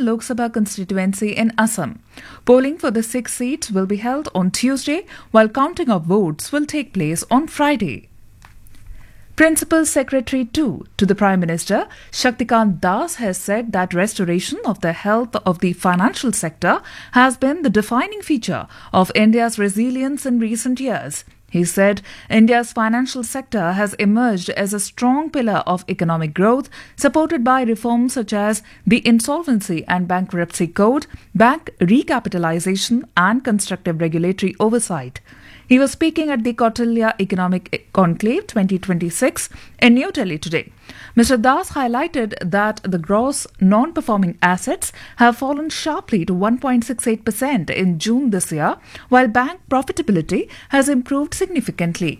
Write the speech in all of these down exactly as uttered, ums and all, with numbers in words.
Lok Sabha constituency in Assam. Polling for the six seats will be held on Tuesday, while counting of votes will take place on Friday. Principal Secretary two to the Prime Minister, Shaktikant Das, has said that restoration of the health of the financial sector has been the defining feature of India's resilience in recent years. He said India's financial sector has emerged as a strong pillar of economic growth, supported by reforms such as the Insolvency and Bankruptcy Code, bank recapitalization, and constructive regulatory oversight. He was speaking at the Kautilya Economic Conclave twenty twenty-six in New Delhi today. Mister Das highlighted that the gross non-performing assets have fallen sharply to one point six eight percent in June this year, while bank profitability has improved significantly.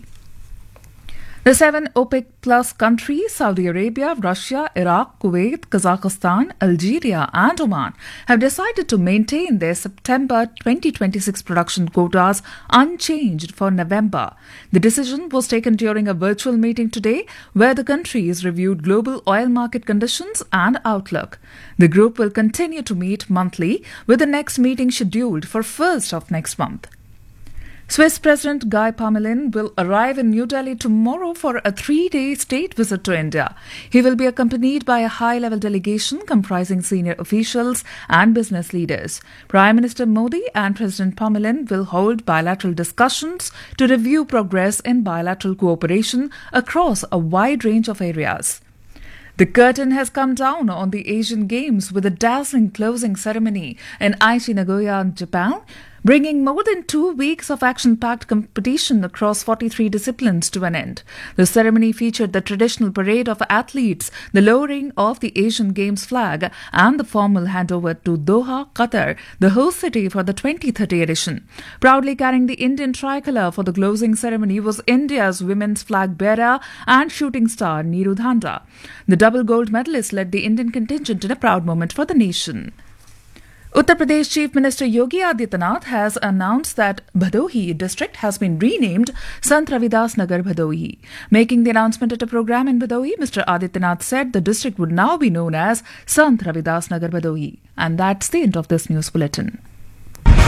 The seven OPEC Plus countries, Saudi Arabia, Russia, Iraq, Kuwait, Kazakhstan, Algeria and Oman, have decided to maintain their September twenty twenty-six production quotas unchanged for November. The decision was taken during a virtual meeting today where the countries reviewed global oil market conditions and outlook. The group will continue to meet monthly, with the next meeting scheduled for first of next month. Swiss President Guy Parmelin will arrive in New Delhi tomorrow for a three-day state visit to India. He will be accompanied by a high-level delegation comprising senior officials and business leaders. Prime Minister Modi and President Parmelin will hold bilateral discussions to review progress in bilateral cooperation across a wide range of areas. The curtain has come down on the Asian Games with a dazzling closing ceremony in Aichi, Nagoya, Japan, bringing more than two weeks of action-packed competition across forty-three disciplines to an end. The ceremony featured the traditional parade of athletes, the lowering of the Asian Games flag, and the formal handover to Doha, Qatar, the host city for the twenty thirty edition. Proudly carrying the Indian tricolour for the closing ceremony was India's women's flag bearer and shooting star Neeru Dhanda. The double gold medalist led the Indian contingent in a proud moment for the nation. Uttar Pradesh Chief Minister Yogi Adityanath has announced that Bhadohi district has been renamed Sant Ravidas Nagar Bhadohi. Making the announcement at a program in Bhadohi, Mister Adityanath said the district would now be known as Sant Ravidas Nagar Bhadohi. And that's the end of this news bulletin.